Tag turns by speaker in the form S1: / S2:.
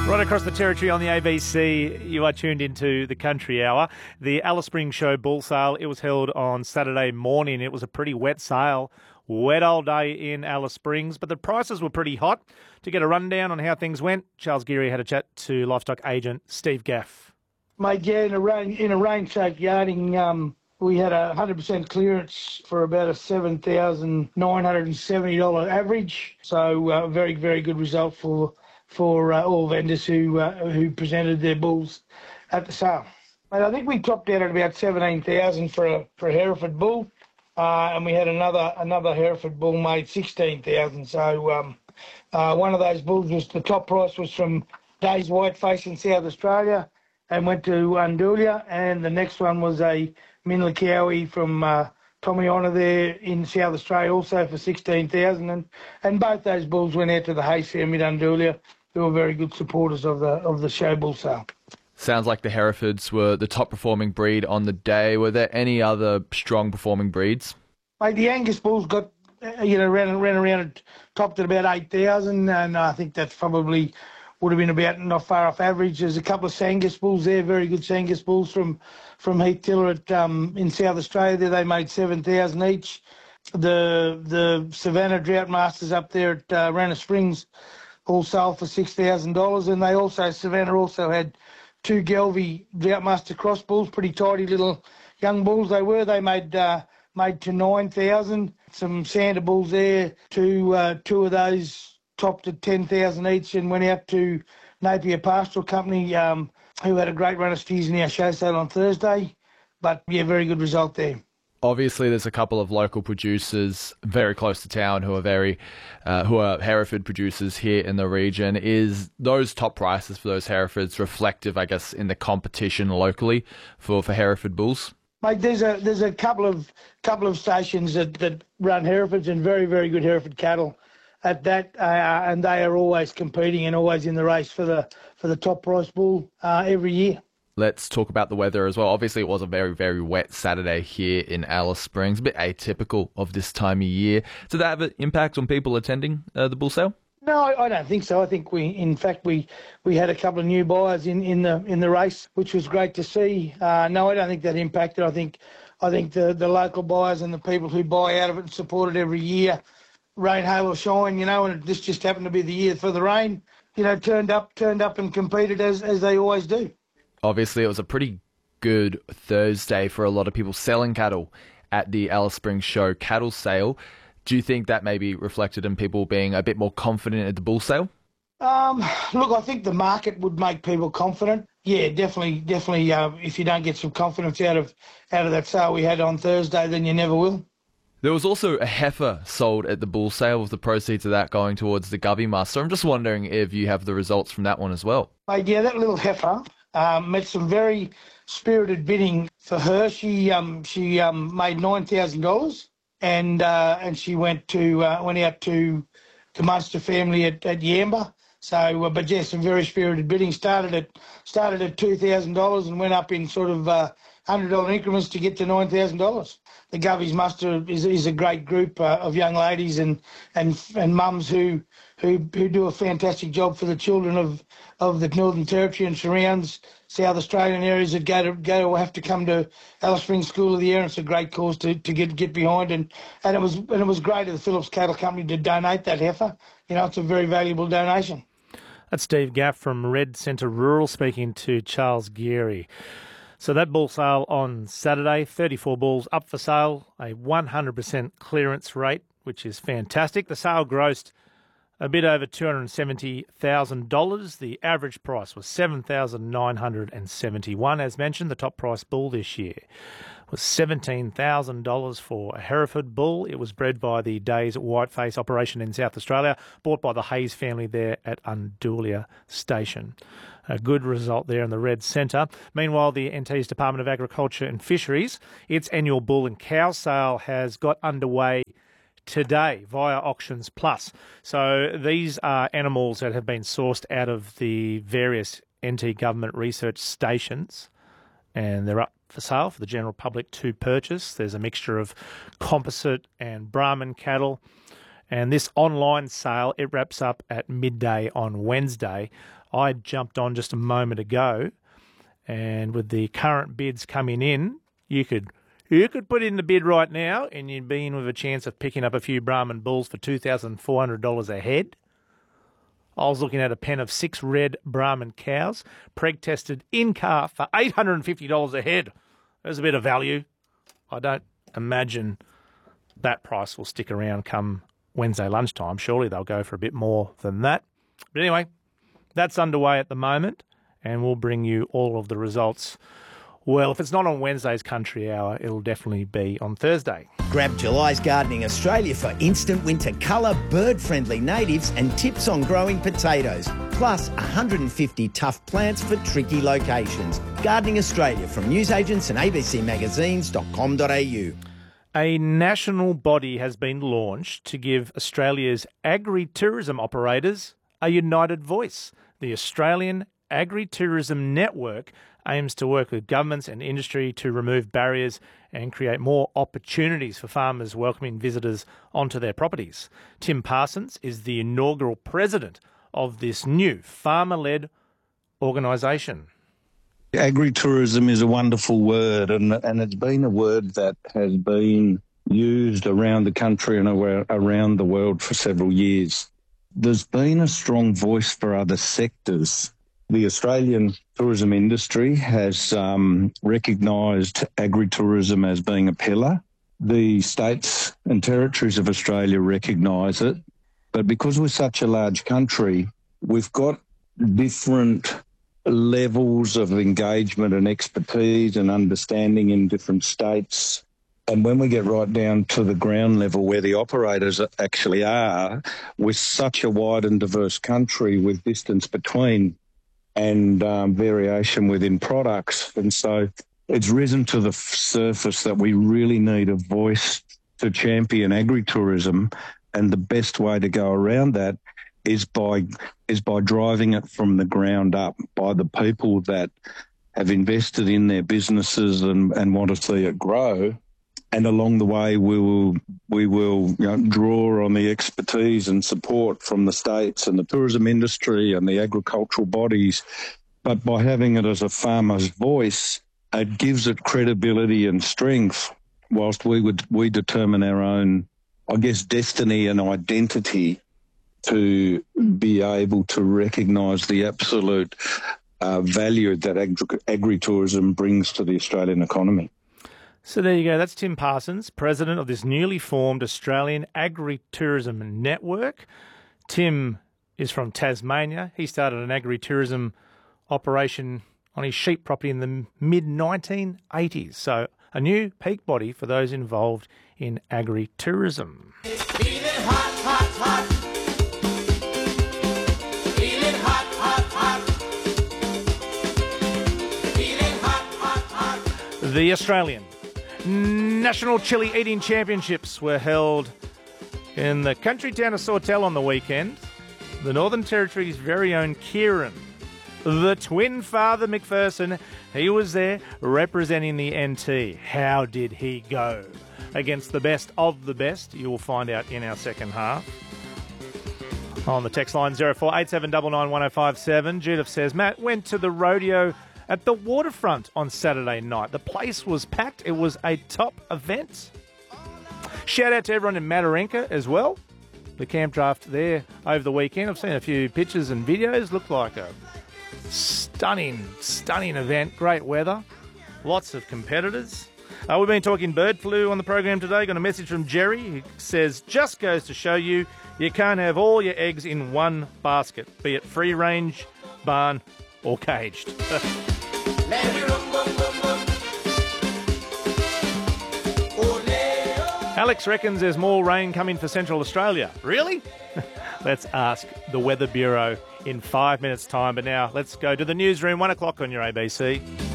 S1: Right across the territory on the ABC, you are tuned into the Country Hour. The Alice Springs Show bull sale, it was held on Saturday morning. It was a pretty wet sale, wet old day in Alice Springs, but the prices were pretty hot. To get a rundown on how things went, Charles Geary had a chat to livestock agent Steve Gaff.
S2: Mate, yeah, in a rain-soaked yarding, we had a 100% clearance for about a $7,970 average. So a very, very good result for all vendors who presented their bulls at the sale. Mate, I think we topped out at about $17,000 for a Hereford bull, and we had another Hereford bull made $16,000. So one of those bulls was the top price was from Days Whiteface in South Australia and went to Undulia, and the next one was a Minla Cowie from Tommy Honor there in South Australia, also for $16,000, and both those bulls went out to the hay fair mid Undulia, who were very good supporters of the show bull sale.
S3: Sounds like the Herefords were the top performing breed on the day. Were there any other strong performing breeds?
S2: Mate, the Angus bulls got ran around, topped at about 8,000, and I think that's probably would have been about not far off average. There's a couple of Sangus bulls there, very good Sangus bulls from Heath Tiller in South Australia. There they made 7,000 each. The Savannah Drought Masters up there at Ranna Springs all sold for $6,000, and Savannah also had two Gelvie Droughtmaster cross bulls, pretty tidy little young bulls they were. They made to 9,000. Some Sander bulls there, two of those topped at 10,000 each, and went out to Napier Pastoral Company, who had a great run of steers in our show sale on Thursday. But yeah, very good result there.
S3: Obviously, there's a couple of local producers very close to town who are Hereford producers here in the region. Is those top prices for those Herefords reflective, I guess, in the competition locally for Hereford bulls?
S2: Mate, there's a couple of stations that run Herefords and very, very good Hereford cattle at that, and they are always competing and always in the race for the top price bull every year.
S3: Let's talk about the weather as well. Obviously, it was a very, very wet Saturday here in Alice Springs, a bit atypical of this time of year. Did that have an impact on people attending the bull sale?
S2: No, I don't think so. I think we had a couple of new buyers in the race, which was great to see. No, I don't think that impacted. I think the local buyers and the people who buy out of it and support it every year, rain, hail or shine, and this just happened to be the year for the rain, turned up and competed as they always do.
S3: Obviously, it was a pretty good Thursday for a lot of people selling cattle at the Alice Springs Show cattle sale. Do you think that maybe reflected in people being a bit more confident at the bull sale?
S2: Look, I think the market would make people confident. Yeah, definitely. If you don't get some confidence out of that sale we had on Thursday, then you never will.
S3: There was also a heifer sold at the bull sale, with the proceeds of that going towards the Govey Master. I'm just wondering if you have the results from that one as well.
S2: Mate, yeah, that little heifer met some very spirited bidding for her. She made $9,000, and she went out to the Munster family at Yamba. So, but yeah, some very spirited bidding. Started at $2,000 and went up in sort of $100 increments to get to $9,000. The Goveys Muster is a great group of young ladies and mums who do a fantastic job for the children of the Northern Territory and surrounds South Australian areas that go to have to come to Alice Springs School of the Year. And it's a great cause to get behind, and it was great of the Phillips Cattle Company to donate that heifer. It's a very valuable donation.
S1: That's Steve Gaff from Red Centre Rural speaking to Charles Geary. So that bull sale on Saturday, 34 bulls up for sale, a 100% clearance rate, which is fantastic. The sale grossed a bit over $270,000. The average price was $7,971. As mentioned, the top price bull this year was $17,000 for a Hereford bull. It was bred by the Days Whiteface operation in South Australia, bought by the Hayes family there at Undulia Station. A good result there in the Red Centre. Meanwhile, the NT's Department of Agriculture and Fisheries, its annual bull and cow sale has got underway today via Auctions Plus. So these are animals that have been sourced out of the various NT government research stations, and they're up for sale for the general public to purchase. There's a mixture of composite and Brahman cattle, And this online sale, it wraps up at midday on Wednesday. I jumped on just a moment ago, and with the current bids coming in, you could put in the bid right now and you'd be in with a chance of picking up a few Brahman bulls for $2,400 a head. I was looking at a pen of 6 red Brahman cows, preg tested in calf for $850 a head. There's a bit of value. I don't imagine that price will stick around come Wednesday lunchtime. Surely they'll go for a bit more than that. But anyway, that's underway at the moment, and we'll bring you all of the results. Well, if it's not on Wednesday's Country Hour, it'll definitely be on Thursday.
S4: Grab July's Gardening Australia for instant winter colour, bird-friendly natives and tips on growing potatoes. Plus 150 tough plants for tricky locations. Gardening Australia from newsagents and abcmagazines.com.au.
S1: A national body has been launched to give Australia's agri-tourism operators a united voice. The Australian Agri-Tourism Network aims to work with governments and industry to remove barriers and create more opportunities for farmers welcoming visitors onto their properties. Tim Parsons is the inaugural president of this new farmer-led organisation.
S5: Agritourism is a wonderful word, and it's been a word that has been used around the country and around the world for several years. There's been a strong voice for other sectors. The Australian tourism industry has recognised agritourism as being a pillar. The states and territories of Australia recognise it. But because we're such a large country, we've got different levels of engagement and expertise and understanding in different states. And when we get right down to the ground level where the operators actually are, we're such a wide and diverse country with distance between and variation within products. And so it's risen to the surface that we really need a voice to champion agritourism, and the best way to go around that is by driving it from the ground up, by the people that have invested in their businesses and want to see it grow. And along the way, we will draw on the expertise and support from the states and the tourism industry and the agricultural bodies. But by having it as a farmer's voice, it gives it credibility and strength, whilst we determine our own, I guess, destiny and identity to be able to recognise the absolute value that agritourism brings to the Australian economy.
S1: So there you go. That's Tim Parsons, president of this newly formed Australian Agri-Tourism Network. Tim is from Tasmania. He started an agri-tourism operation on his sheep property in the mid-1980s. So a new peak body for those involved in agri-tourism.
S6: Feeling hot, hot, hot. Feeling hot, hot, hot. Feeling hot, hot, hot.
S1: The Australian National Chili Eating Championships were held in the country town of Sawtell on the weekend. The Northern Territory's very own Kieran, the twin father McPherson, he was there representing the NT. How did he go against the best of the best? You will find out in our second half. On the text line 0487991057, Judith says, Matt went to the rodeo at the waterfront on Saturday night. The place was packed. It was a top event. Shout out to everyone in Matarenka as well. The camp draft there over the weekend. I've seen a few pictures and videos. Looked like a stunning event. Great weather. Lots of competitors. We've been talking bird flu on the program today. Got a message from Jerry who says, just goes to show you can't have all your eggs in one basket, be it free range, barn or caged. Alex reckons there's more rain coming for Central Australia. Really? Let's ask the Weather Bureau in 5 minutes' time. But now let's go to the newsroom, 1 o'clock on your ABC.